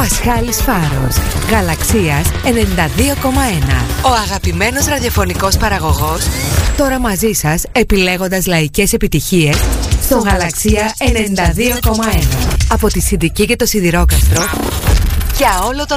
Πασχάλης Φάρος, Γαλαξίας 92,1. Ο αγαπημένος ραδιοφωνικός παραγωγός, τώρα μαζί σας επιλέγοντας λαϊκές επιτυχίες στο Γαλαξία 92,1. Από τη Συντική και το Σιδηρόκαστρο για όλο τον